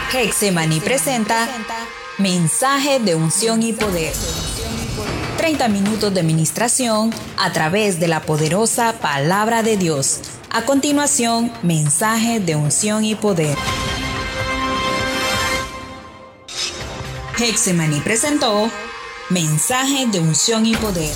Hexemaní presenta Mensaje de unción y poder. 30 minutos de ministración a través de la poderosa palabra de Dios. A continuación, mensaje de unción y poder. Hexemaní presentó Mensaje de unción y poder.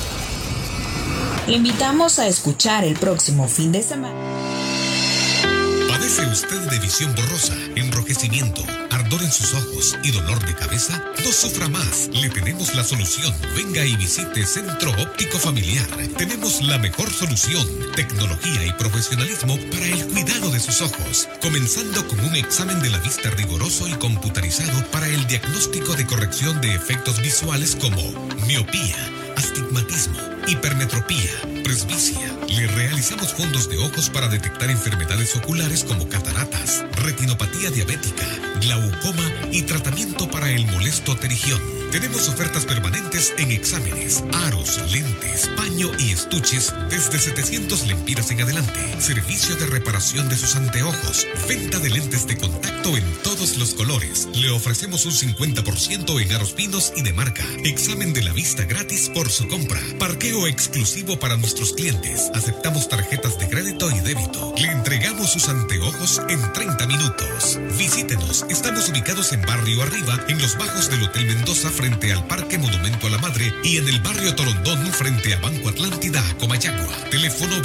Le invitamos a escuchar el próximo fin de semana. ¿Padece usted de visión borrosa, enrojecimiento, ardor en sus ojos y dolor de cabeza? No sufra más, le tenemos la solución. Venga y visite Centro Óptico Familiar. Tenemos la mejor solución, tecnología y profesionalismo para el cuidado de sus ojos, comenzando con un examen de la vista riguroso y computarizado para el diagnóstico de corrección de efectos visuales como miopía, astigmatismo, hipermetropía, presbicia. Le realizamos fondos de ojos para detectar enfermedades oculares como cataratas, retinopatía diabética, glaucoma y tratamiento para el molesto pterigión. Tenemos ofertas permanentes en exámenes, aros, lentes, paño y estuches desde 700 lempiras en adelante. Servicio de reparación de sus anteojos. Venta de lentes de contacto en todos los colores. Le ofrecemos un 50% en aros finos y de marca. Examen de la vista gratis por su compra. Parqueo exclusivo para nuestros clientes. Aceptamos tarjetas de crédito y débito. Le entregamos sus anteojos en 30 minutos. Visítenos. Estamos ubicados en Barrio Arriba, en los bajos del Hotel Mendoza, frente al Parque Monumento a la Madre, y en el Barrio Torondón, frente a Banco Atlántida, Comayagua. Teléfono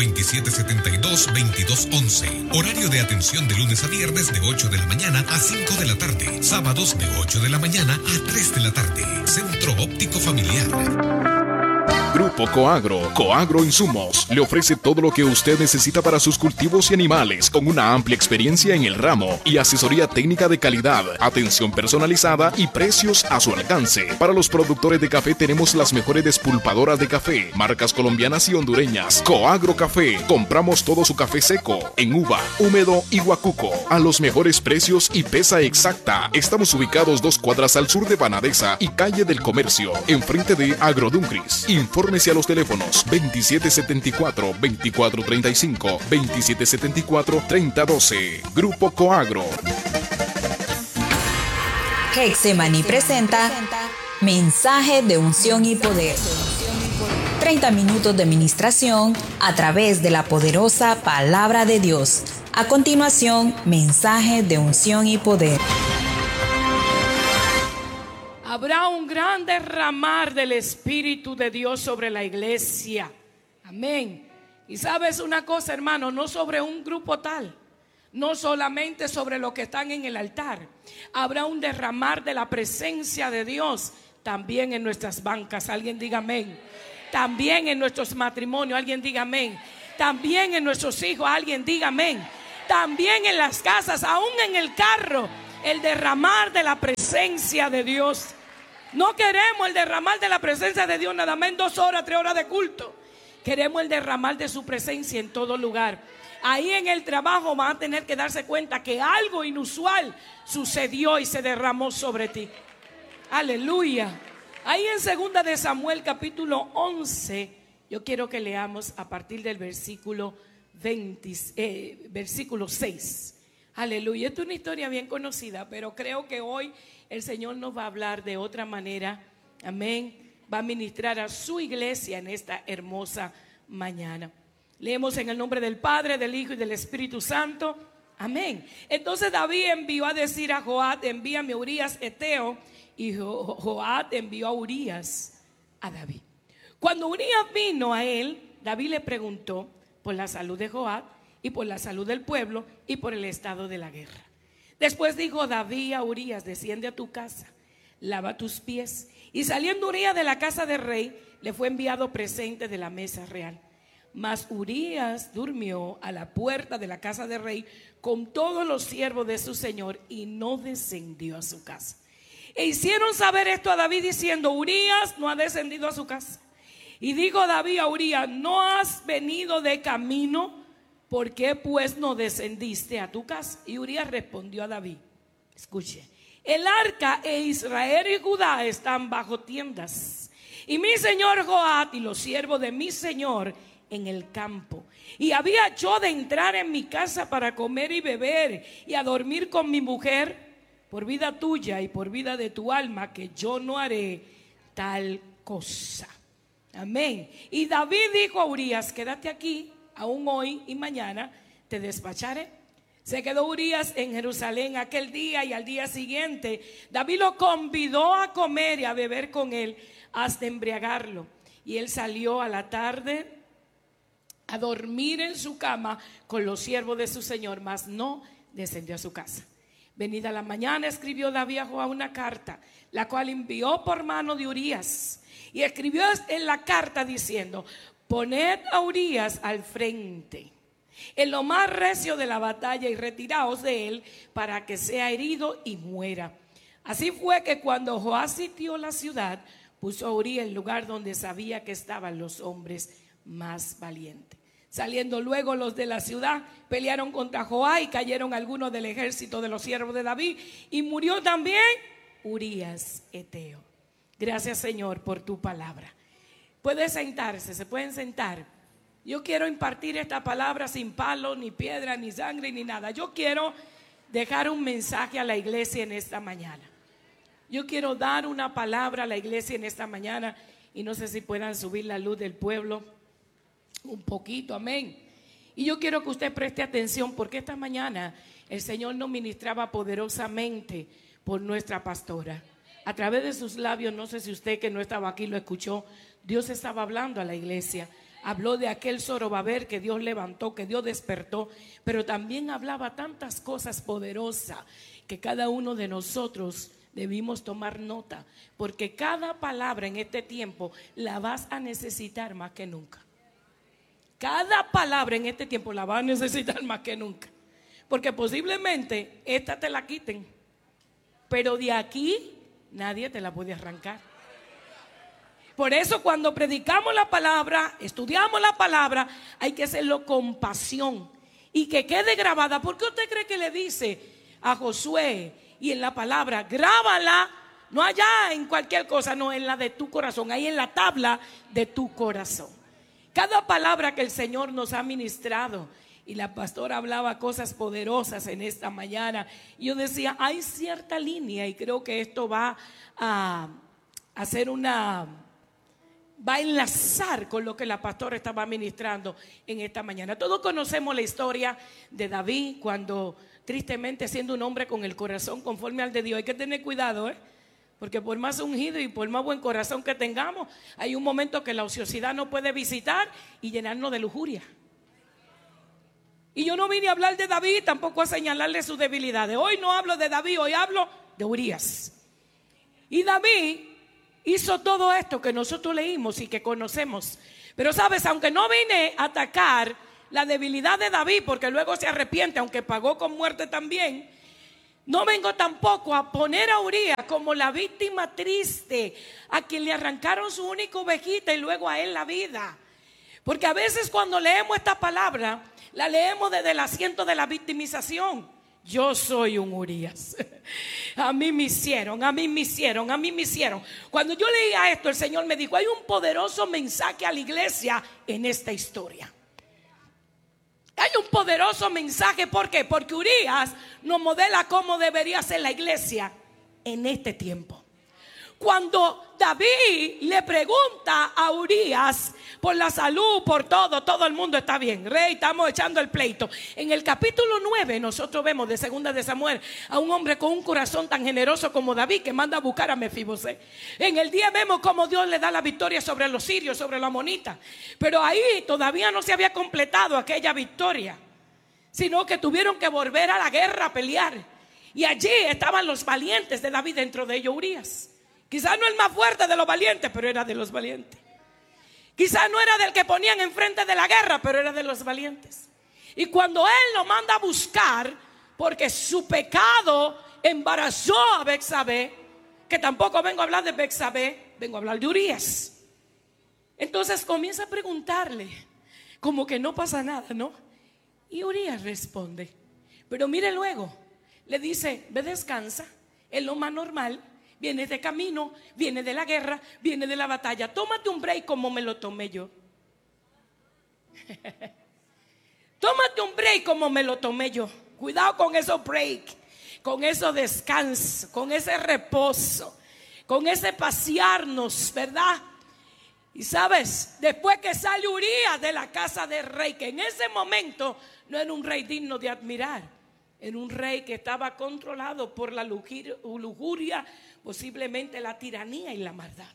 2772-2211. Horario de atención de lunes a viernes de 8 de la mañana a 5 de la tarde. Sábados de 8 de la mañana a 3 de la tarde. Centro Óptico Familiar. Grupo Coagro Insumos, le ofrece todo lo que usted necesita para sus cultivos y animales, con una amplia experiencia en el ramo y asesoría técnica de calidad, atención personalizada y precios a su alcance. Para los productores de café tenemos las mejores despulpadoras de café, marcas colombianas y hondureñas. Coagro Café, compramos todo su café seco, en uva, húmedo y guacuco, a los mejores precios y pesa exacta. Estamos ubicados 2 cuadras al sur de Banadesa y Calle del Comercio, enfrente de Agroduncris. Infórmese a los teléfonos 2774-2435, 2774-3012. Grupo Coagro. Hexemaní presenta Mensaje de unción y poder. 30 minutos de ministración a través de la poderosa palabra de Dios. A continuación, mensaje de unción y poder. Habrá un gran derramar del Espíritu de Dios sobre la iglesia. Amén. Y sabes una cosa, hermano, no sobre un grupo tal, no solamente sobre los que están en el altar. Habrá un derramar de la presencia de Dios también en nuestras bancas. Alguien diga amén. También en nuestros matrimonios. Alguien diga amén. También en nuestros hijos. Alguien diga amén. También en las casas, aún en el carro. El derramar de la presencia de Dios. No queremos el derramar de la presencia de Dios nada más en 2 horas, 3 horas de culto. Queremos el derramar de su presencia en todo lugar. Ahí en el trabajo van a tener que darse cuenta que algo inusual sucedió y se derramó sobre ti. Aleluya. Ahí en 2 de Samuel capítulo 11, yo quiero que leamos a partir del versículo 6. Aleluya. Esta es una historia bien conocida, pero creo que hoy el Señor nos va a hablar de otra manera. Amén. Va a ministrar a su iglesia en esta hermosa mañana. Leemos en el nombre del Padre, del Hijo y del Espíritu Santo. Amén. Entonces David envió a decir a Joab: envíame a Urías Eteo. Y Joab envió a Urías a David. Cuando Urías vino a él, David le preguntó por la salud de Joab y por la salud del pueblo y por el estado de la guerra. Después dijo David a Urías: desciende a tu casa, lava tus pies. Y saliendo Urías de la casa del rey, le fue enviado presente de la mesa real. Mas Urías durmió a la puerta de la casa del rey con todos los siervos de su señor y no descendió a su casa. E hicieron saber esto a David diciendo: Urías no ha descendido a su casa. Y dijo David a Urías: ¿no has venido de camino? ¿Por qué pues no descendiste a tu casa? Y Urías respondió a David: escuche, el arca e Israel y Judá están bajo tiendas, y mi señor Joab y los siervos de mi señor en el campo. Y había yo de entrar en mi casa para comer y beber y a dormir con mi mujer. por vida tuya y por vida de tu alma, que yo no haré tal cosa. Amén. Y David dijo a Urías: quédate aquí, aún hoy y mañana te despacharé. Se quedó Urías en Jerusalén aquel día, y al día siguiente David lo convidó a comer y a beber con él hasta embriagarlo. Y él salió a la tarde a dormir en su cama con los siervos de su señor, mas no descendió a su casa. Venida la mañana, escribió David a Joab una carta, la cual envió por mano de Urías, y escribió en la carta diciendo: poned a Urías al frente en lo más recio de la batalla, y retiraos de él para que sea herido y muera. Así fue que cuando Joab sitió la ciudad, puso a Urías en el lugar donde sabía que estaban los hombres más valientes. Saliendo luego los de la ciudad, pelearon contra Joab y cayeron algunos del ejército de los siervos de David, y murió también Urías eteo. Gracias, Señor, por tu palabra. Pueden sentarse, se pueden sentar. Yo quiero impartir esta palabra sin palo, ni piedra, ni sangre, ni nada. Yo quiero dejar un mensaje a la iglesia en esta mañana. Yo quiero dar una palabra a la iglesia en esta mañana, y no sé si puedan subir la luz del pueblo un poquito, amén. Y yo quiero que usted preste atención, porque esta mañana el Señor nos ministraba poderosamente por nuestra pastora. A través de sus labios, no sé si usted que no estaba aquí lo escuchó, Dios estaba hablando a la iglesia. Habló de aquel Zorobabel que Dios levantó, que Dios despertó, pero también hablaba tantas cosas poderosas que cada uno de nosotros debimos tomar nota, porque cada palabra en este tiempo la vas a necesitar más que nunca. Cada palabra en este tiempo la vas a necesitar más que nunca, porque posiblemente esta te la quiten, pero de aquí nadie te la puede arrancar. Por eso cuando predicamos la palabra, estudiamos la palabra, hay que hacerlo con pasión y que quede grabada. ¿Por qué usted cree que le dice a Josué y en la palabra, grábala, no allá en cualquier cosa, no, en la de tu corazón, ahí en la tabla de tu corazón? Cada palabra que el Señor nos ha ministrado, y la pastora hablaba cosas poderosas en esta mañana, y yo decía, hay cierta línea, y creo que esto va a hacer va a enlazar con lo que la pastora estaba ministrando en esta mañana. Todos conocemos la historia de David, cuando tristemente, siendo un hombre con el corazón conforme al de Dios, hay que tener cuidado, porque por más ungido y por más buen corazón que tengamos, hay un momento que la ociosidad nos puede visitar y llenarnos de lujuria. Y yo no vine a hablar de David, tampoco a señalarle sus debilidades. Hoy no hablo de David, hoy hablo de Urías. Y David hizo todo esto que nosotros leímos y que conocemos. Pero sabes, aunque no vine a atacar la debilidad de David, porque luego se arrepiente, aunque pagó con muerte también, no vengo tampoco a poner a Urías como la víctima triste, a quien le arrancaron su única ovejita y luego a él la vida. Porque a veces cuando leemos esta palabra, la leemos desde el asiento de la victimización. Yo soy un Urías. A mí me hicieron, a mí me hicieron, a mí me hicieron. Cuando yo leía esto, el Señor me dijo, hay un poderoso mensaje a la iglesia en esta historia. Hay un poderoso mensaje, ¿por qué? Porque Urías nos modela cómo debería ser la iglesia en este tiempo. Cuando David le pregunta a Urías por la salud, por todo el mundo está bien, rey, estamos echando el pleito. En el capítulo 9 nosotros vemos de Segunda de Samuel a un hombre con un corazón tan generoso como David, que manda a buscar a Mefibosé. En el 10 vemos cómo Dios le da la victoria sobre los sirios, sobre los amonitas. Pero ahí todavía no se había completado aquella victoria, sino que tuvieron que volver a la guerra a pelear. Y allí estaban los valientes de David, dentro de ellos Urías. Quizás no el más fuerte de los valientes, pero era de los valientes. Quizás no era del que ponían enfrente de la guerra, pero era de los valientes. Y cuando él lo manda a buscar, porque su pecado embarazó a Betsabé, que tampoco vengo a hablar de Betsabé, vengo a hablar de Urías. Entonces comienza a preguntarle, como que no pasa nada, ¿no? Y Urías responde, pero mire luego, le dice, ve, descansa, es lo más normal. Vienes de camino, vienes de la guerra, vienes de la batalla. Tómate un break como me lo tomé yo. Tómate un break como me lo tomé yo. Cuidado con esos breaks con ese descanso, con ese reposo, con ese pasearnos, ¿verdad? Y sabes, después que sale Urías de la casa del rey, que en ese momento no era un rey digno de admirar, era un rey que estaba controlado por la lujuria, posiblemente la tiranía y la maldad.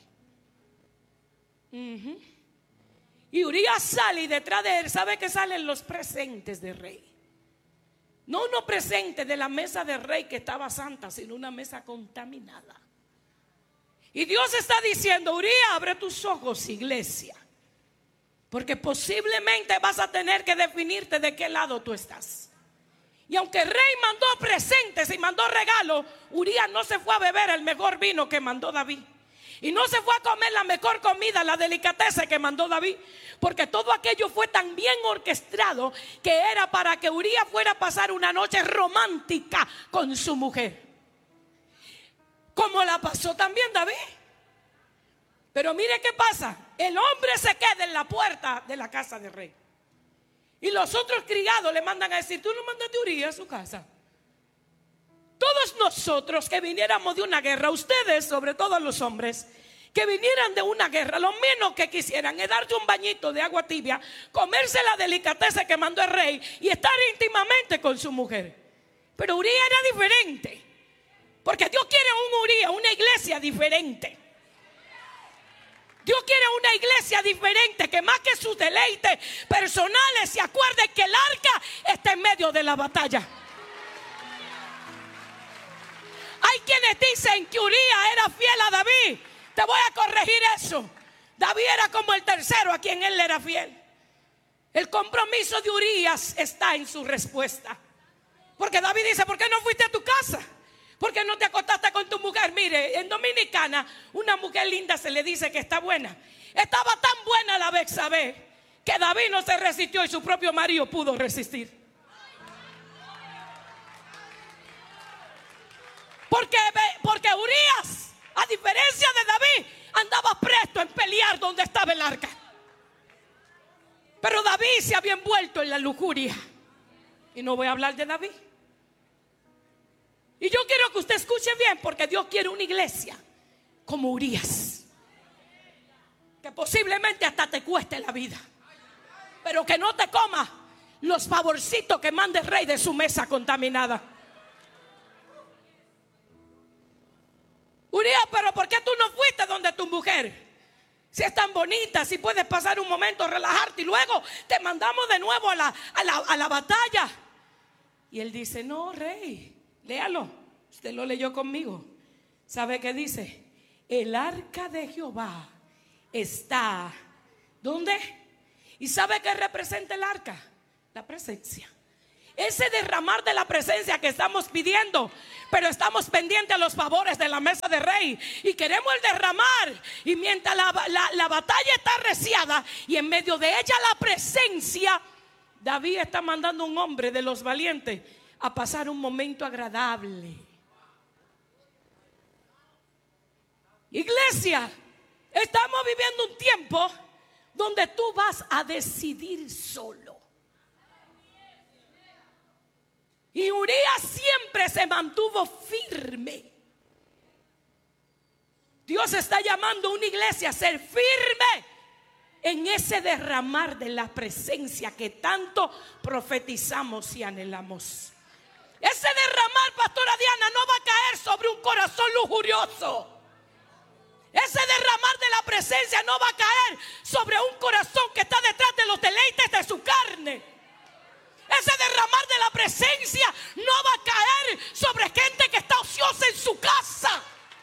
Y Urías sale y detrás de él, ¿sabe que salen los presentes del rey? No unos presentes de la mesa del rey que estaba santa, sino una mesa contaminada. Y Dios está diciendo: Urías, abre tus ojos, iglesia, porque posiblemente vas a tener que definirte de qué lado tú estás. Y aunque el rey mandó presentes y mandó regalos, Urías no se fue a beber el mejor vino que mandó David. Y no se fue a comer la mejor comida, la delicateza que mandó David, porque todo aquello fue tan bien orquestado que era para que Urías fuera a pasar una noche romántica con su mujer, como la pasó también David. Pero mire qué pasa: el hombre se queda en la puerta de la casa del rey, y los otros criados le mandan a decir: tú no mandaste a Urías a su casa. Todos nosotros que viniéramos de una guerra, ustedes, sobre todo los hombres que vinieran de una guerra, lo menos que quisieran es darse un bañito de agua tibia, comerse la delicateza que mandó el rey y estar íntimamente con su mujer. Pero Urías era diferente, porque Dios quiere un Urías, una iglesia diferente. Dios quiere una iglesia diferente, que más que sus deleites personales se acuerde que el arca está en medio de la batalla. Hay quienes dicen que Urías era fiel a David. Te voy a corregir eso. David era como el tercero a quien él era fiel. El compromiso de Urías está en su respuesta. Porque David dice: ¿por qué no fuiste a tu casa? ¿Por qué no te acostaste con tu mujer? Mire, en Dominicana una mujer linda se le dice que está buena. Estaba tan buena la Betsabé que David no se resistió y su propio marido pudo resistir. Porque Urías, a diferencia de David, andaba presto en pelear donde estaba el arca. Pero David se había envuelto en la lujuria. Y no voy a hablar de David. Y yo quiero que usted escuche bien, porque Dios quiere una iglesia como Urías, que posiblemente hasta te cueste la vida, pero que no te coma los favorcitos que manda el rey de su mesa contaminada. Urías, pero ¿por qué tú no fuiste donde tu mujer? Si es tan bonita, si puedes pasar un momento, relajarte y luego te mandamos de nuevo a la batalla. Y él dice: no, rey, léalo. Usted lo leyó conmigo. ¿Sabe qué dice? El arca de Jehová está ¿dónde? ¿Y sabe qué representa el arca? La presencia. Ese derramar de la presencia que estamos pidiendo, pero estamos pendientes a los favores de la mesa de rey y queremos el derramar. Y mientras la batalla está arreciada y en medio de ella la presencia, David está mandando un hombre de los valientes a pasar un momento agradable. Iglesia, estamos viviendo un tiempo donde tú vas a decidir solo. Y Urías siempre se mantuvo firme. Dios está llamando a una iglesia a ser firme en ese derramar de la presencia que tanto profetizamos y anhelamos. Ese derramar, pastora Diana, no va a caer sobre un corazón lujurioso. Ese derramar de la presencia no va a caer sobre un corazón que está detrás de los deleites de su carne. Ese derramar de la presencia no va a caer sobre gente que está ociosa en su casa.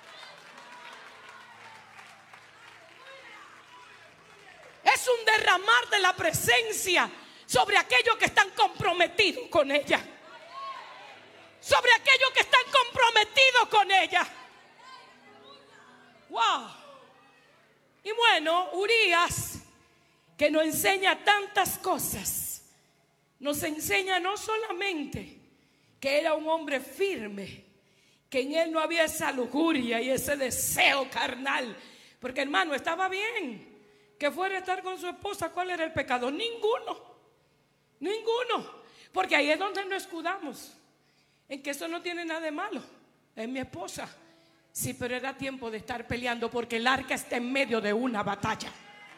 Es un derramar de la presencia sobre aquellos que están comprometidos con ella. Sobre aquellos que están comprometidos con ella. Wow. Y bueno, Urías, que nos enseña tantas cosas, nos enseña no solamente que era un hombre firme, que en él no había esa lujuria y ese deseo carnal, porque hermano, estaba bien que fuera a estar con su esposa. ¿Cuál era el pecado? Ninguno, porque ahí es donde nos escudamos en que eso no tiene nada de malo. Es mi esposa. Sí, pero era tiempo de estar peleando porque el arca está en medio de una batalla.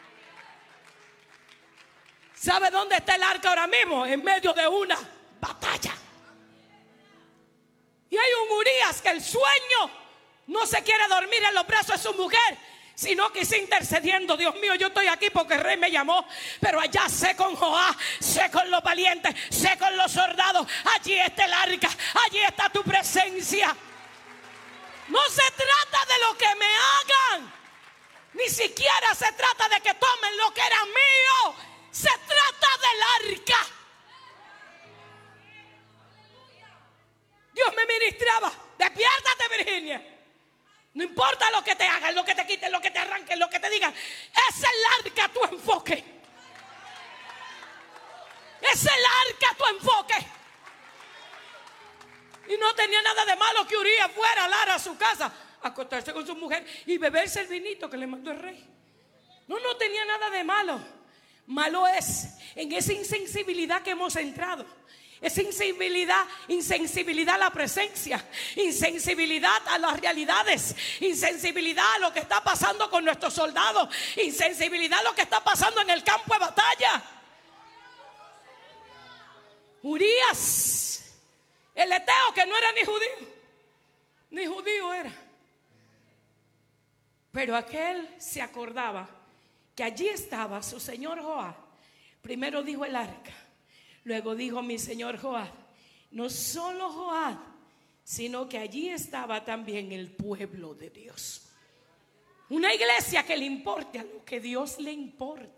¿Sabe dónde está el arca ahora mismo? En medio de una batalla. Y hay un Urías que el sueño no se quiere dormir en los brazos de su mujer, sino que está intercediendo. Dios mío, yo estoy aquí porque el rey me llamó, pero allá sé con Joab, sé con los valientes, sé con los soldados. Allí está el arca, allí está tu presencia. No se trata de lo que me hagan, ni siquiera se trata de que tomen lo que era mío. Se trata del arca. Dios me ministraba. Despiértate, Virginia. No importa lo que te hagan, lo que te quiten, lo que te arranquen, lo que te digan. Es el arca tu enfoque. Es el arca tu enfoque. Y no tenía nada de malo que Urías fuera a Lara a su casa, a acostarse con su mujer y beberse el vinito que le mandó el rey. No tenía nada de malo. Malo es en esa insensibilidad que hemos entrado. Esa insensibilidad a la presencia, insensibilidad a las realidades, insensibilidad a lo que está pasando con nuestros soldados, insensibilidad a lo que está pasando en el campo de batalla. Urías, el eteo, que no era ni judío era, pero aquel se acordaba que allí estaba su señor Joab. Primero dijo el arca, luego dijo mi señor Joab. No solo Joab, sino que allí estaba también el pueblo de Dios. Una iglesia que le importe a lo que Dios le importa.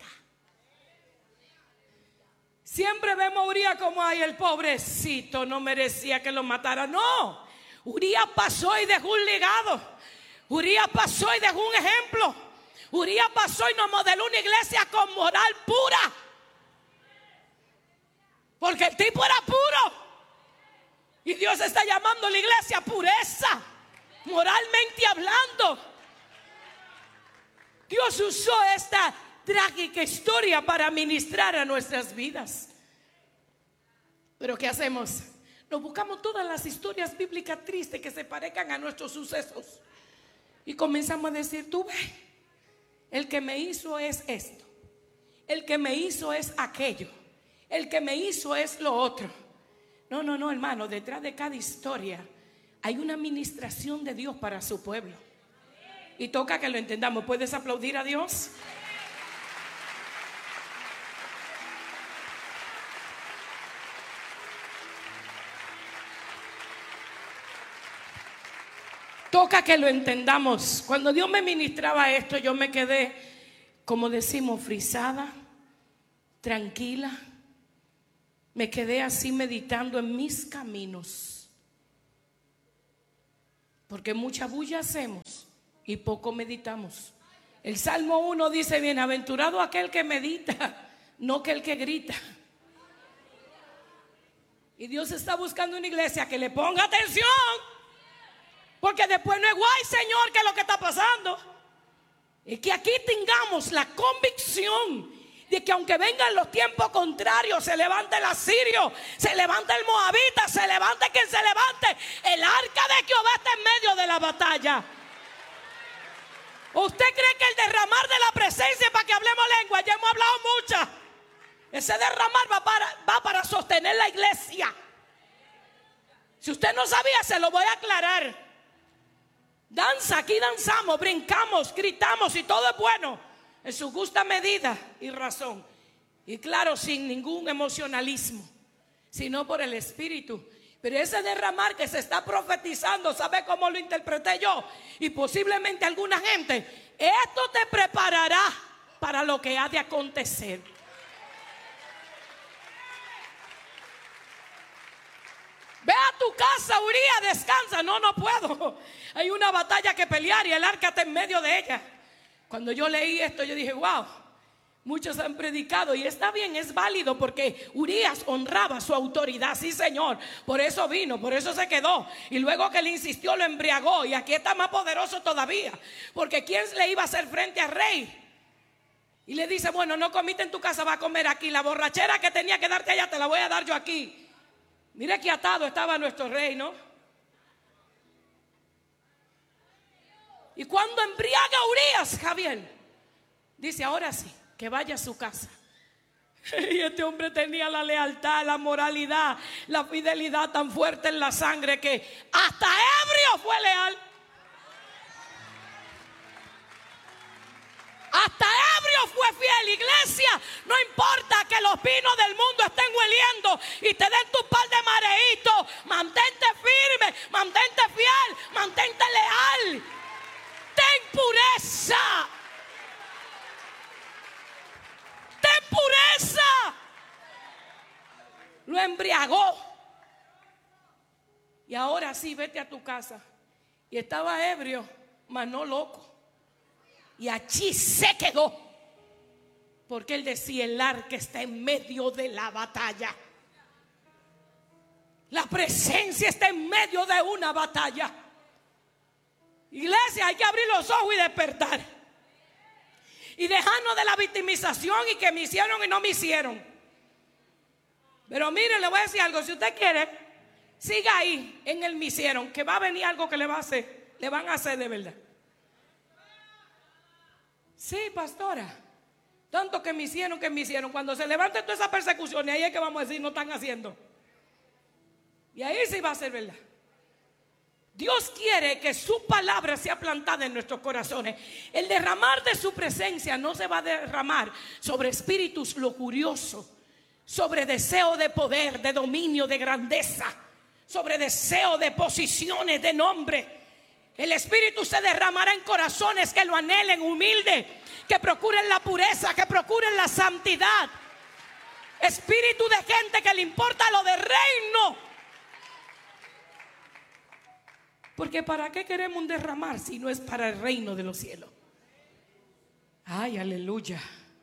Siempre vemos a Urías como, ay, el pobrecito no merecía que lo matara. No, Urías pasó y dejó un legado. Urías pasó y dejó un ejemplo. Urías pasó y nos modeló una iglesia con moral pura. Porque el tipo era puro. Y Dios está llamando a la iglesia a pureza, moralmente hablando. Dios usó esta trágica historia para ministrar a nuestras vidas. Pero ¿qué hacemos? Nos buscamos todas las historias bíblicas tristes que se parezcan a nuestros sucesos. Y comenzamos a decir, tú ves, el que me hizo es esto, el que me hizo es aquello, el que me hizo es lo otro. No, hermano, detrás de cada historia hay una administración de Dios para su pueblo. Y toca que lo entendamos. ¿Puedes aplaudir a Dios? Toca que lo entendamos. Cuando Dios me ministraba esto, yo me quedé, como decimos, frisada, tranquila. Me quedé así meditando en mis caminos. Porque mucha bulla hacemos y poco meditamos. El Salmo 1 dice, bienaventurado aquel que medita, no que el que grita. Y Dios está buscando una iglesia que le ponga atención. Porque después no es guay, Señor, que es lo que está pasando. Y que aquí tengamos la convicción de que aunque vengan los tiempos contrarios, se levante el asirio, se levante el moabita, se levante quien se levante, el arca de Jehová está en medio de la batalla. ¿Usted cree que el derramar de la presencia para que hablemos lengua? Ya hemos hablado muchas. Ese derramar va para sostener la iglesia. Si usted no sabía, se lo voy a aclarar. Danza, aquí danzamos, brincamos, gritamos y todo es bueno en su justa medida y razón. Y claro, sin ningún emocionalismo, sino por el Espíritu. Pero ese derramar que se está profetizando, ¿sabe cómo lo interpreté yo? Y posiblemente alguna gente, esto te preparará para lo que ha de acontecer. Ve a tu casa, Urías, descansa. No puedo. Hay una batalla que pelear y el arca está en medio de ella. Cuando yo leí esto, yo dije, wow, muchos han predicado y está bien, es válido porque Urías honraba su autoridad, sí, Señor. Por eso vino, por eso se quedó. Y luego que le insistió, lo embriagó. Y aquí está más poderoso todavía. Porque ¿quién le iba a hacer frente al rey? Y le dice, bueno, no comiste en tu casa, va a comer aquí. La borrachera que tenía que darte allá te la voy a dar yo aquí. Mira qué atado estaba nuestro rey, ¿no? Y cuando embriaga a Urías, Javier, dice: ahora sí, que vaya a su casa. Y este hombre tenía la lealtad, la moralidad, la fidelidad tan fuerte en la sangre que hasta ebrio fue leal. Hasta ebrio fue fiel. Iglesia, no importa que los vinos del mundo estén hueliendo y te den tu par de mareitos, mantente firme, mantente fiel, mantente leal. Ten pureza. Ten pureza. Lo embriagó. Y ahora sí, vete a tu casa. Y estaba ebrio, mas no loco. Y allí se quedó, porque él decía: el arca está en medio de la batalla. La presencia está en medio de una batalla. Iglesia, hay que abrir los ojos y despertar. Y dejarnos de la victimización y que me hicieron y no me hicieron. Pero mire, le voy a decir algo. Si usted quiere, siga ahí en el me hicieron, que va a venir algo que le va a hacer. Le van a hacer de verdad. Sí, pastora, tanto que me hicieron, cuando se levanten todas esas persecuciones, ahí es que vamos a decir: no están haciendo. Y ahí sí va a ser verdad. Dios quiere que su palabra sea plantada en nuestros corazones. El derramar de su presencia no se va a derramar sobre espíritus lujuriosos, sobre deseo de poder, de dominio, de grandeza, sobre deseo de posiciones, de nombre. El Espíritu se derramará en corazones que lo anhelen, humildes, que procuren la pureza, que procuren la santidad. Espíritu de gente que le importa lo del reino. Porque ¿para qué queremos un derramar si no es para el reino de los cielos? Ay, aleluya.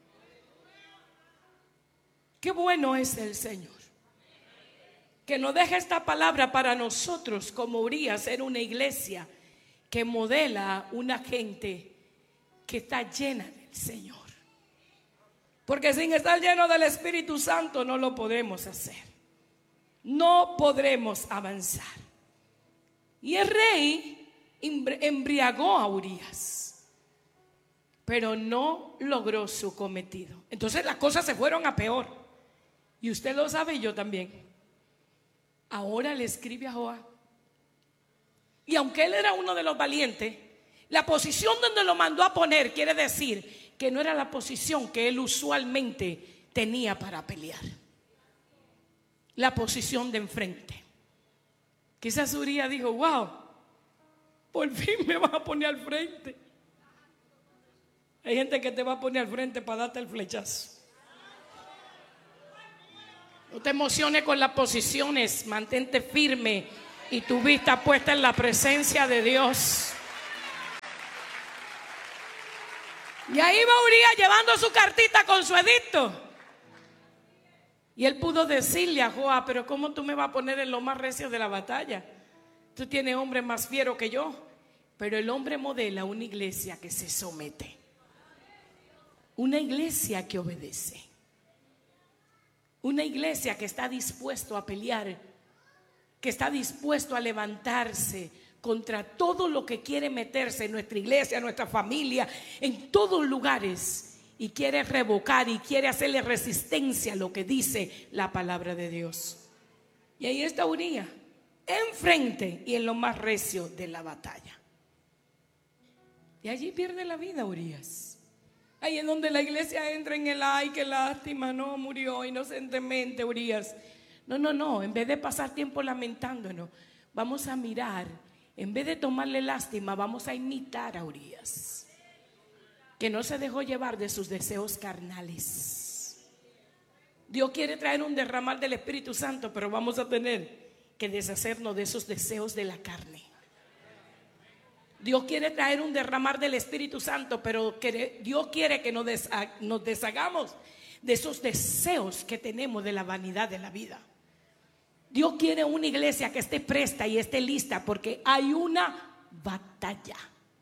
Qué bueno es el Señor, que nos deje esta palabra para nosotros, como Urías, ser una iglesia que modela una gente que está llena del Señor. Porque sin estar lleno del Espíritu Santo no lo podremos hacer. No podremos avanzar. Y el rey embriagó a Urías, pero no logró su cometido. Entonces las cosas se fueron a peor. Y usted lo sabe y yo también. Ahora le escribe a Joab. Y aunque él era uno de los valientes, la posición donde lo mandó a poner quiere decir que no era la posición que él usualmente tenía para pelear. La posición de enfrente. Quizás Urías dijo: wow, por fin me vas a poner al frente. Hay gente que te va a poner al frente para darte el flechazo. No te emociones con las posiciones, mantente firme y tu vista puesta en la presencia de Dios. Y ahí va Urías llevando su cartita con su edicto. Y él pudo decirle a Joab: pero ¿cómo tú me vas a poner en lo más recio de la batalla? Tú tienes hombres más fieros que yo. Pero el hombre modela una iglesia que se somete, una iglesia que obedece, una iglesia que está dispuesto a pelear, que está dispuesto a levantarse contra todo lo que quiere meterse en nuestra iglesia, en nuestra familia, en todos lugares, y quiere revocar y quiere hacerle resistencia a lo que dice la palabra de Dios. Y ahí está Urías, enfrente y en lo más recio de la batalla. Y allí pierde la vida Urías. Ahí es donde la iglesia entra en el ay, qué lástima, no, murió inocentemente Urías. No, en vez de pasar tiempo lamentándonos, vamos a mirar, en vez de tomarle lástima, vamos a imitar a Urías, que no se dejó llevar de sus deseos carnales. Dios quiere traer un derramar del Espíritu Santo, pero vamos a tener que deshacernos de esos deseos de la carne. Dios quiere traer un derramar del Espíritu Santo, pero Dios quiere que nos deshagamos de esos deseos que tenemos de la vanidad de la vida. Dios quiere una iglesia que esté presta y esté lista, porque hay una batalla.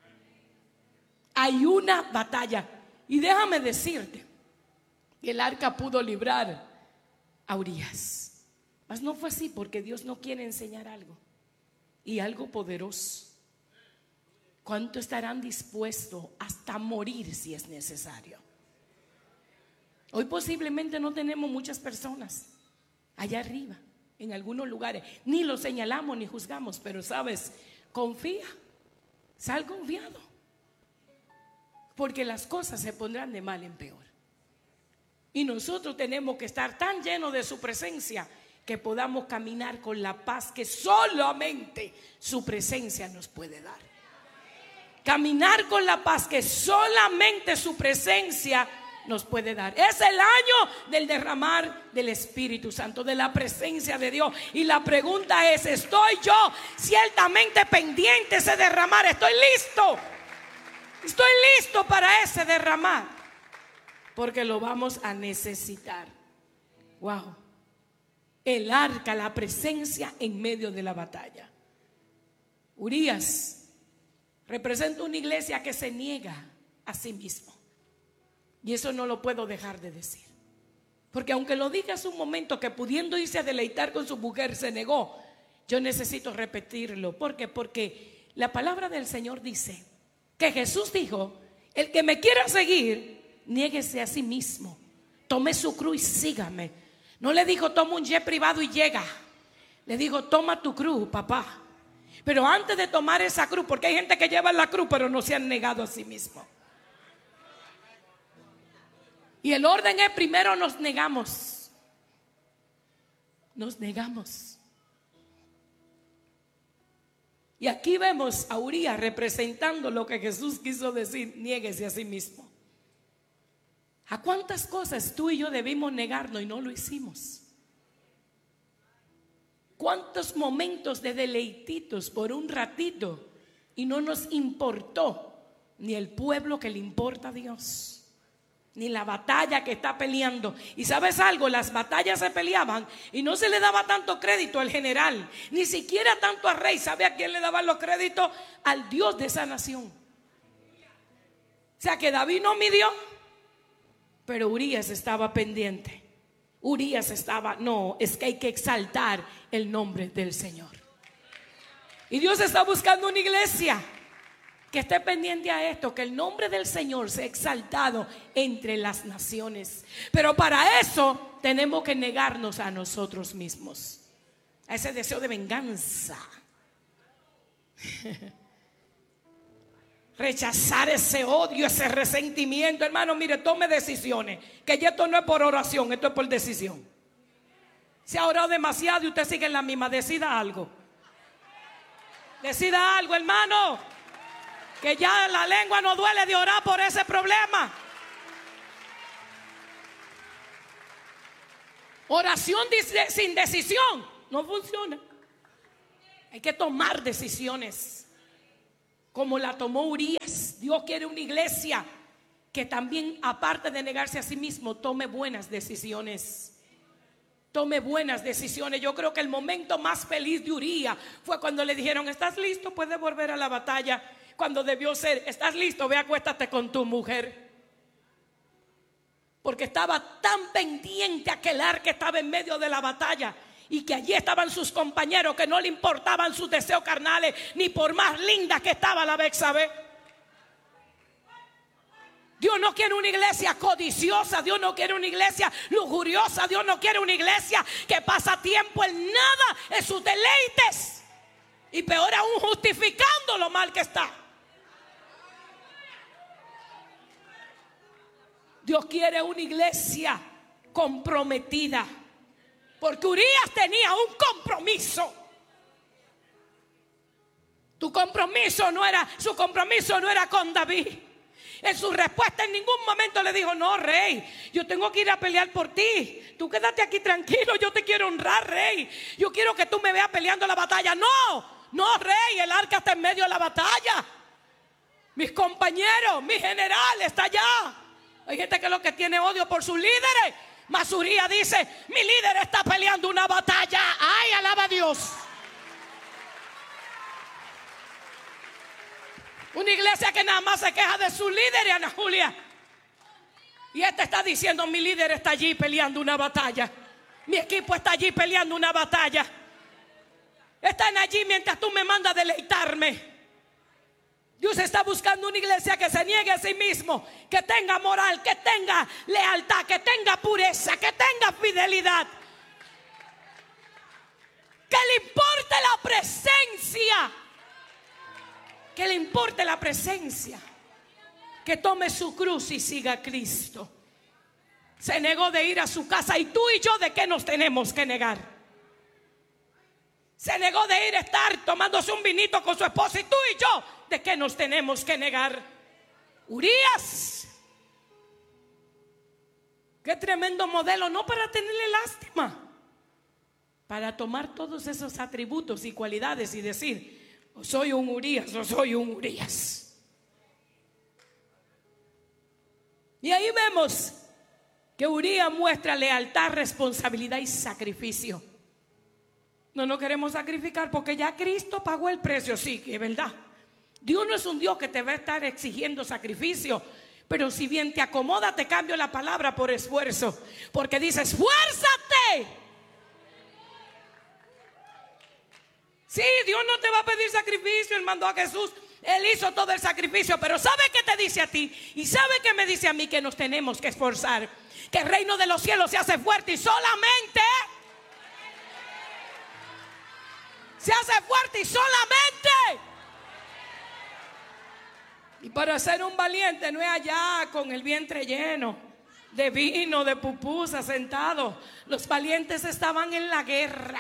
Hay una batalla. Y déjame decirte que el arca pudo librar a Urías. Mas no fue así, porque Dios no quiere enseñar algo, y algo poderoso. ¿Cuánto estarán dispuestos hasta morir si es necesario? Hoy posiblemente no tenemos muchas personas allá arriba, en algunos lugares, ni lo señalamos ni juzgamos, pero sabes, confía, sal confiado, porque las cosas se pondrán de mal en peor. Y nosotros tenemos que estar tan llenos de su presencia que podamos caminar con la paz que solamente su presencia nos puede dar. Caminar con la paz que solamente su presencia nos puede dar. Es el año del derramar del Espíritu Santo, de la presencia de Dios. Y la pregunta es, ¿estoy yo ciertamente pendiente de ese derramar? ¿Estoy listo? Estoy listo para ese derramar, porque lo vamos a necesitar. Wow. El arca, la presencia en medio de la batalla. Urías representa una iglesia que se niega a sí mismo. Y eso no lo puedo dejar de decir, porque aunque lo dije hace un momento, que pudiendo irse a deleitar con su mujer se negó, yo necesito repetirlo. ¿Por qué? Porque la palabra del Señor dice que Jesús dijo: el que me quiera seguir, niéguese a sí mismo, tome su cruz y sígame. No le dijo toma un jet privado y llega, le dijo toma tu cruz, papá. Pero antes de tomar esa cruz, porque hay gente que lleva la cruz pero no se han negado a sí mismo. Y el orden es: primero nos negamos. Nos negamos. Y aquí vemos a Urías representando lo que Jesús quiso decir: niéguese a sí mismo. ¿A cuántas cosas tú y yo debimos negarnos y no lo hicimos? ¿Cuántos momentos de deleititos por un ratito y no nos importó ni el pueblo que le importa a Dios, ni la batalla que está peleando? Y sabes algo, las batallas se peleaban y no se le daba tanto crédito al general, ni siquiera tanto al rey. ¿Sabe a quién le daban los créditos? Al Dios de esa nación. O sea que David no midió, pero Urías estaba pendiente. Urías estaba, no, es que hay que exaltar el nombre del Señor. Y Dios está buscando una iglesia que esté pendiente a esto, que el nombre del Señor sea exaltado entre las naciones. Pero para eso tenemos que negarnos a nosotros mismos, a ese deseo de venganza. Rechazar ese odio, ese resentimiento. Hermano, mire, tome decisiones, que ya esto no es por oración, esto es por decisión. Se ha orado demasiado y usted sigue en la misma. Decida algo. Decida algo, hermano, que ya la lengua no duele de orar por ese problema. Oración sin decisión no funciona. Hay que tomar decisiones, como la tomó Urías. Dios quiere una iglesia que también, aparte de negarse a sí mismo, tome buenas decisiones. Tome buenas decisiones. Yo creo que el momento más feliz de Urías fue cuando le dijeron: ¿estás listo? Puedes volver a la batalla. Cuando debió ser: ¿estás listo? Ve, acuéstate con tu mujer. Porque estaba tan pendiente aquel arca que estaba en medio de la batalla, y que allí estaban sus compañeros, que no le importaban sus deseos carnales, ni por más linda que estaba la Betsabé. Dios no quiere una iglesia codiciosa. Dios no quiere una iglesia lujuriosa. Dios no quiere una iglesia que pasa tiempo en nada, en sus deleites, y peor aún justificando lo mal que está. Dios quiere una iglesia comprometida, porque Urías tenía un compromiso. Su compromiso no era con David. En su respuesta en ningún momento le dijo: no, rey, yo tengo que ir a pelear por ti. Tú quédate aquí tranquilo, yo te quiero honrar, rey. Yo quiero que tú me veas peleando la batalla. No, rey, el arca está en medio de la batalla. Mis compañeros, mi general está allá. Hay gente que lo que tiene odio por sus líderes. Mas Urías dice: mi líder está peleando una batalla. Ay, alaba a Dios. Una iglesia que nada más se queja de sus líderes, Ana Julia. Y este está diciendo: mi líder está allí peleando una batalla. Mi equipo está allí peleando una batalla. Están allí mientras tú me mandas a deleitarme. Dios está buscando una iglesia que se niegue a sí mismo, que tenga moral, que tenga lealtad, que tenga pureza, que tenga fidelidad. Que le importe la presencia. Que le importe la presencia. Que tome su cruz y siga a Cristo. Se negó de ir a su casa. ¿Y tú y yo de qué nos tenemos que negar? Se negó de ir a estar tomándose un vinito con su esposa. ¿Y tú y yo de qué nos tenemos que negar? Urías. Qué tremendo modelo. No para tenerle lástima, para tomar todos esos atributos y cualidades y decir: o soy un Urías o soy un Urías. Y ahí vemos que Urías muestra lealtad, responsabilidad y sacrificio. No queremos sacrificar porque ya Cristo pagó el precio. Sí, que es verdad. Dios no es un Dios que te va a estar exigiendo sacrificio, pero si bien te acomoda, te cambio la palabra por esfuerzo, porque dice: esfuérzate. Sí, Dios no te va a pedir sacrificio. Él mandó a Jesús, Él hizo todo el sacrificio, pero ¿sabe qué te dice a ti? Y ¿sabe qué me dice a mí? Que nos tenemos que esforzar, que el reino de los cielos se hace fuerte y solamente se hace fuerte y solamente. Y para ser un valiente no es allá con el vientre lleno de vino, de pupusa, sentado. Los valientes estaban en la guerra.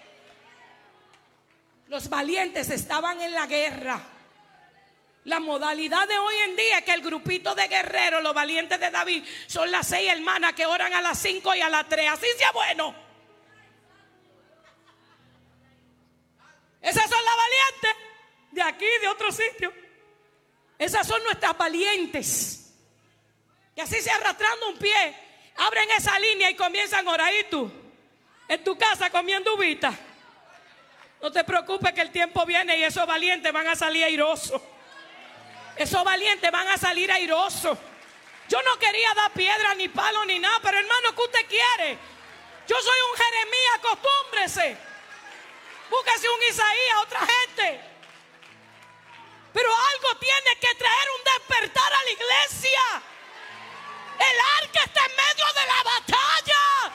Los valientes estaban en la guerra. La modalidad de hoy en día es que el grupito de guerreros, los valientes de David, son las 6 hermanas que oran a las 5 y a las 3. Así sea bueno. Esas son las valientes de aquí, de otro sitio. Esas son nuestras valientes. Y así se arrastrando un pie, abren esa línea y comienzan a orar. Y tú, en tu casa comiendo uvita. No te preocupes que el tiempo viene y esos valientes van a salir airosos. Esos valientes van a salir airosos. Yo no quería dar piedra, ni palo, ni nada, pero hermano, ¿qué usted quiere? Yo soy un Jeremías, acostúmbrese. Búsquese un Isaías, otra gente. Pero algo tiene que traer un despertar a la iglesia. El arca está en medio de la batalla.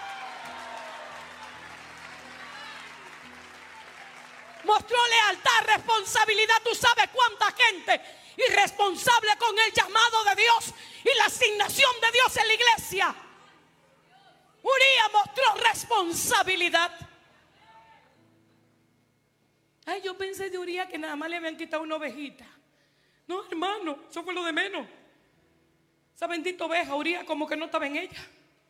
Mostró lealtad, responsabilidad. Tú sabes cuánta gente irresponsable con el llamado de Dios y la asignación de Dios en la iglesia. Urías mostró responsabilidad. Ay, yo pensé de Urías que nada más le habían quitado una ovejita. No, hermano, eso fue lo de menos. Esa bendita oveja, Urías como que no estaba en ella.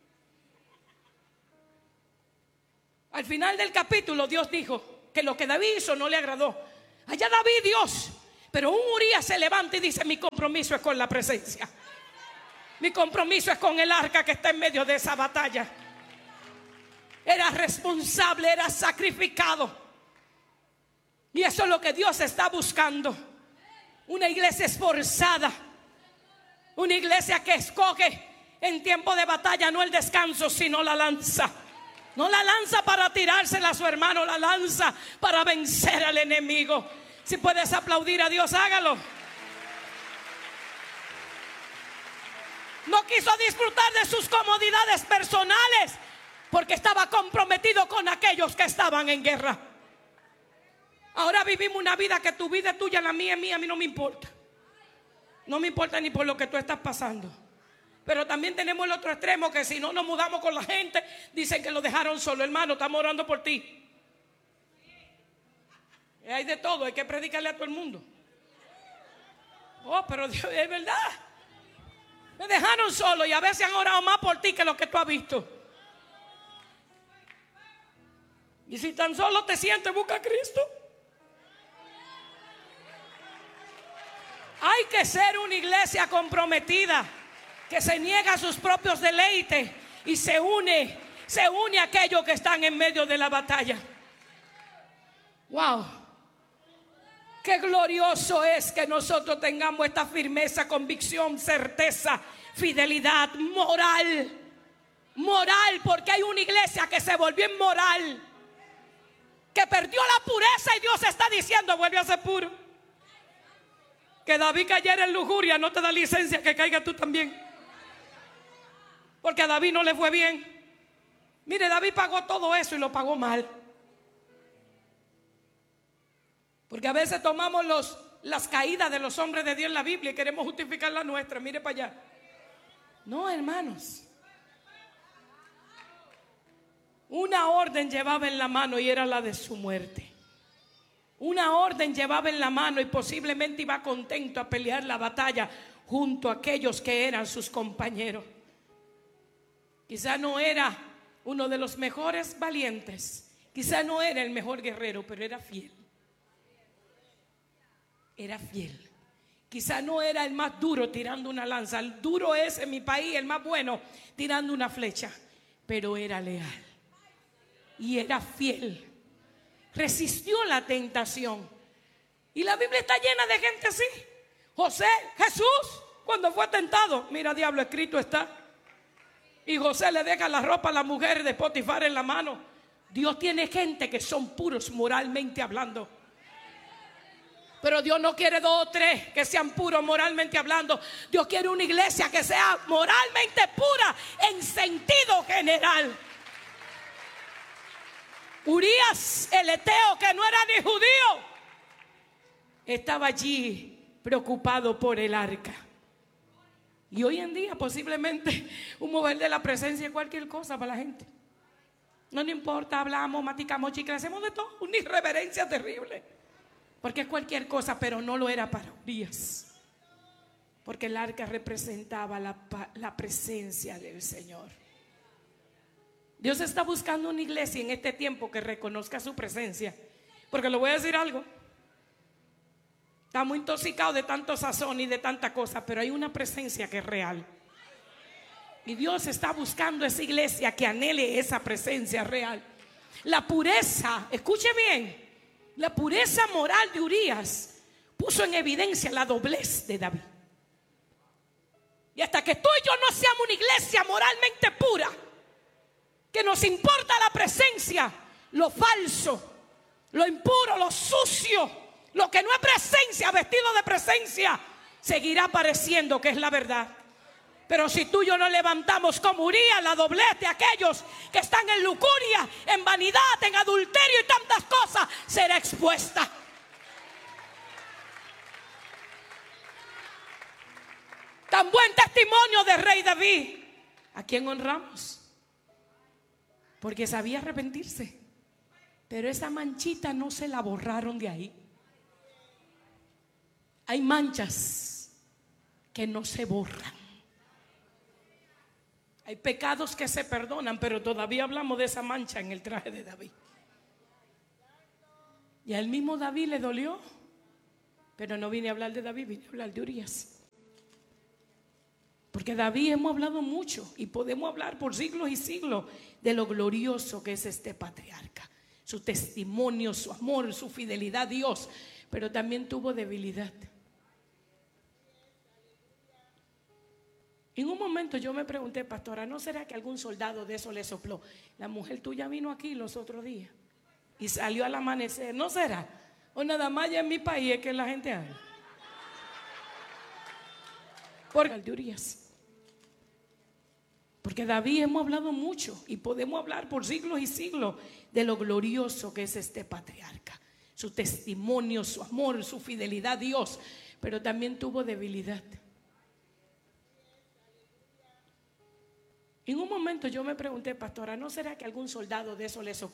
Al final del capítulo Dios dijo que lo que David hizo no le agradó. Allá David, Dios, pero un Urías se levanta y dice: mi compromiso es con la presencia. Mi compromiso es con el arca que está en medio de esa batalla. Era responsable, era sacrificado. Y eso es lo que Dios está buscando. Una iglesia esforzada. Una iglesia que escoge en tiempo de batalla no el descanso, sino la lanza. No la lanza para tirársela a su hermano, la lanza para vencer al enemigo. Si puedes aplaudir a Dios, hágalo. No quiso disfrutar de sus comodidades personales porque estaba comprometido con aquellos que estaban en guerra. Ahora vivimos una vida que tu vida es tuya, la mía es mía. A mí no me importa. No me importa ni por lo que tú estás pasando. Pero también tenemos el otro extremo, que si no nos mudamos con la gente, dicen que lo dejaron solo. Hermano, estamos orando por ti. Hay de todo, hay que predicarle a todo el mundo. Oh, pero Dios, es verdad. Me dejaron solo y a veces han orado más por ti que lo que tú has visto. Y si tan solo te sientes, busca a Cristo. Hay que ser una iglesia comprometida, que se niega a sus propios deleites y se une a aquellos que están en medio de la batalla. Wow. Qué glorioso es que nosotros tengamos esta firmeza, convicción, certeza, fidelidad, moral. moral, porque hay una iglesia que se volvió inmoral, que perdió la pureza, y Dios está diciendo: vuelve a ser puro. Que David cayera en lujuria no te da licencia que caiga tú también, porque a David no le fue bien. Mire, David pagó todo eso y lo pagó mal. Porque a veces tomamos las caídas de los hombres de Dios en la Biblia y queremos justificar la nuestra. Mire para allá. No, hermanos. Una orden llevaba en la mano y era la de su muerte. Una orden llevaba en la mano y posiblemente iba contento a pelear la batalla junto a aquellos que eran sus compañeros. Quizá no era uno de los mejores valientes, quizá no era el mejor guerrero, pero era fiel. Era fiel. Quizá no era el más duro tirando una lanza. El duro es en mi país el más bueno tirando una flecha, pero era leal y era fiel. Resistió la tentación. Y la Biblia está llena de gente así. José, Jesús, cuando fue tentado, mira, diablo, escrito está. Y José le deja la ropa a la mujer de Potifar en la mano. Dios tiene gente que son puros moralmente hablando. Pero Dios no quiere 2 o 3 que sean puros moralmente hablando. Dios quiere una iglesia que sea moralmente pura en sentido general. Urías, el eteo, que no era ni judío, estaba allí preocupado por el arca. Y hoy en día posiblemente un mover de la presencia es cualquier cosa para la gente. No nos importa, hablamos, maticamos, chicles, hacemos de todo. Una irreverencia terrible, porque es cualquier cosa, pero no lo era para Urías, porque el arca representaba la presencia del Señor. Dios está buscando una iglesia en este tiempo que reconozca su presencia. Porque le voy a decir algo: estamos intoxicados de tanto sazón y de tanta cosa, pero hay una presencia que es real. Y Dios está buscando esa iglesia que anhele esa presencia real. La pureza, escuche bien, la pureza moral de Urías puso en evidencia la doblez de David. Y hasta que tú y yo no seamos una iglesia moralmente pura, que nos importa la presencia, lo falso, lo impuro, lo sucio, lo que no es presencia, vestido de presencia, seguirá pareciendo que es la verdad. Pero si tú y yo no levantamos como Urías la doblez de aquellos que están en lujuria, en vanidad, en adulterio y tantas cosas, será expuesta. Tan buen testimonio del rey David, ¿a quién honramos? Porque sabía arrepentirse, pero esa manchita no se la borraron de ahí. Hay manchas que no se borran. Hay pecados que se perdonan, pero todavía hablamos de esa mancha en el traje de David. Y al mismo David le dolió, pero no vine a hablar de David, vine a hablar de Urías. Porque David hemos hablado mucho y podemos hablar por siglos y siglos de lo glorioso que es este patriarca. Su testimonio, su amor, su fidelidad a Dios, pero también tuvo debilidad. En un momento yo me pregunté: pastora, ¿no será que algún soldado de eso le sopló? La mujer tuya vino aquí los otros días y salió al amanecer. ¿No será? O nada más ya en mi país es que la gente habla. Porque de Urías. Porque David hemos hablado mucho y podemos hablar por siglos y siglos de lo glorioso que es este patriarca. Su testimonio, su amor, su fidelidad a Dios, pero también tuvo debilidad. En un momento yo me pregunté: pastora, ¿no será que algún soldado de eso le sopló?